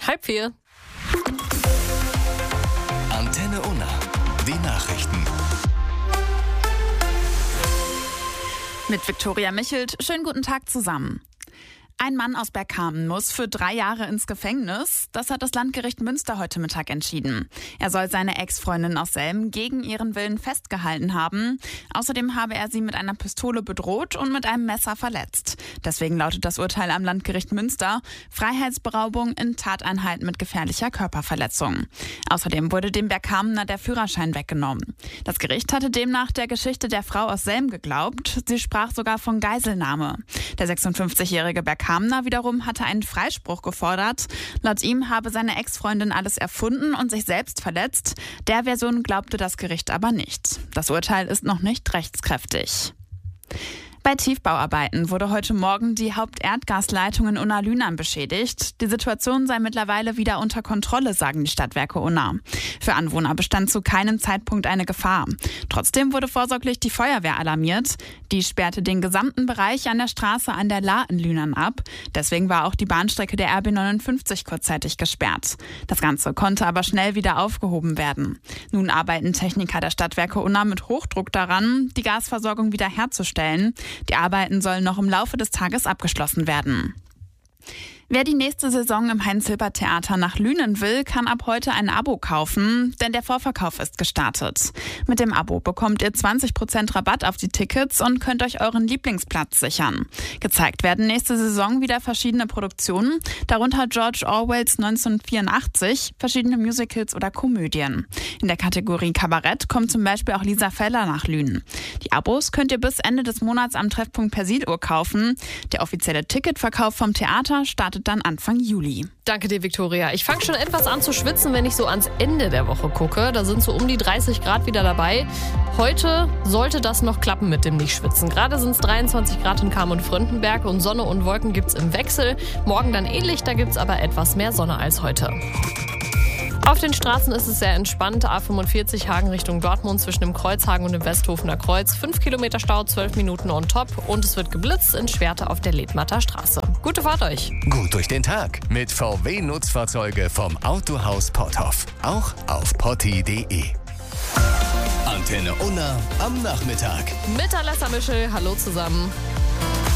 3:30. Antenne Unna. Die Nachrichten. Mit Viktoria Michelt. Schönen guten Tag zusammen. Ein Mann aus Bergkamen muss für 3 Jahre ins Gefängnis. Das hat das Landgericht Münster heute Mittag entschieden. Er soll seine Ex-Freundin aus Selm gegen ihren Willen festgehalten haben. Außerdem habe er sie mit einer Pistole bedroht und mit einem Messer verletzt. Deswegen lautet das Urteil am Landgericht Münster: Freiheitsberaubung in Tateinheit mit gefährlicher Körperverletzung. Außerdem wurde dem Bergkamener der Führerschein weggenommen. Das Gericht hatte demnach der Geschichte der Frau aus Selm geglaubt. Sie sprach sogar von Geiselnahme. Der 56-jährige Bergkamener wiederum hatte einen Freispruch gefordert. Laut ihm habe seine Ex-Freundin alles erfunden und sich selbst verletzt. Der Version glaubte das Gericht aber nicht. Das Urteil ist noch nicht rechtskräftig. Bei Tiefbauarbeiten wurde heute Morgen die Haupterdgasleitung in Unna-Lünen beschädigt. Die Situation sei mittlerweile wieder unter Kontrolle, sagen die Stadtwerke Unna. Für Anwohner bestand zu keinem Zeitpunkt eine Gefahr. Trotzdem wurde vorsorglich die Feuerwehr alarmiert. Die sperrte den gesamten Bereich an der Straße an der Lahr in Lünen ab. Deswegen war auch die Bahnstrecke der RB 59 kurzzeitig gesperrt. Das Ganze konnte aber schnell wieder aufgehoben werden. Nun arbeiten Techniker der Stadtwerke Unna mit Hochdruck daran, die Gasversorgung wiederherzustellen. Die Arbeiten sollen noch im Laufe des Tages abgeschlossen werden. Wer die nächste Saison im Heinz-Hilbert-Theater nach Lünen will, kann ab heute ein Abo kaufen, denn der Vorverkauf ist gestartet. Mit dem Abo bekommt ihr 20% Rabatt auf die Tickets und könnt euch euren Lieblingsplatz sichern. Gezeigt werden nächste Saison wieder verschiedene Produktionen, darunter George Orwells 1984, verschiedene Musicals oder Komödien. In der Kategorie Kabarett kommt zum Beispiel auch Lisa Feller nach Lünen. Die Abos könnt ihr bis Ende des Monats am Treffpunkt Persiluhr kaufen. Der offizielle Ticketverkauf vom Theater startet dann Anfang Juli. Danke dir, Viktoria. Ich fange schon etwas an zu schwitzen, wenn ich so ans Ende der Woche gucke. Da sind so um die 30 Grad wieder dabei. Heute sollte das noch klappen mit dem Nichtschwitzen. Gerade sind es 23 Grad in Cham und Fröndenberg und Sonne und Wolken gibt's im Wechsel. Morgen dann ähnlich, da gibt's aber etwas mehr Sonne als heute. Auf den Straßen ist es sehr entspannt. A45 Hagen Richtung Dortmund zwischen dem Kreuzhagen und dem Westhofener Kreuz. 5 Kilometer Stau, 12 Minuten on top. Und es wird geblitzt in Schwerte auf der Ledmatter Straße. Gute Fahrt euch. Gut durch den Tag mit VW-Nutzfahrzeuge vom Autohaus Potthoff. Auch auf potti.de. Antenne Unna am Nachmittag. Mit Alessa Mischel. Hallo zusammen.